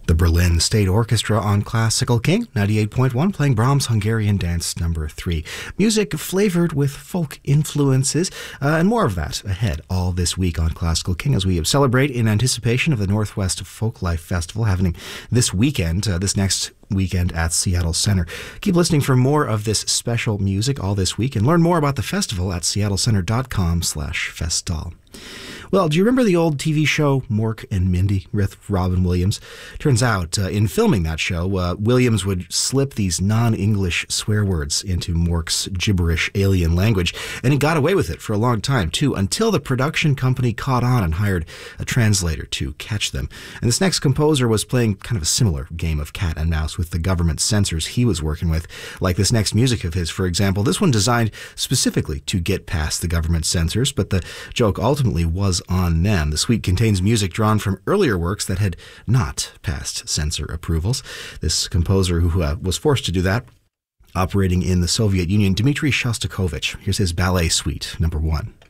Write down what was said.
The Berlin State Orchestra on Classical King 98.1, playing Brahms' Hungarian Dance No. 3. Music flavored with folk influences, and more of that ahead all this week on Classical King as we celebrate in anticipation of the Northwest Folklife Festival happening this weekend, this next weekend at Seattle Center. Keep listening for more of this special music all this week and learn more about the festival at seattlecenter.com/festal. Well, do you remember the old TV show Mork and Mindy with Robin Williams? Turns out, in filming that show, Williams would slip these non-English swear words into Mork's gibberish alien language, and he got away with it for a long time, too, until the production company caught on and hired a translator to catch them. And this next composer was playing kind of a similar game of cat and mouse with the government censors he was working with, like this next music of his, for example. This one designed specifically to get past the government censors, but the joke ultimately was on them. The suite contains music drawn from earlier works that had not passed censor approvals. This composer who was forced to do that, operating in the Soviet Union, Dmitri Shostakovich. Here's his Ballet Suite, No. 1.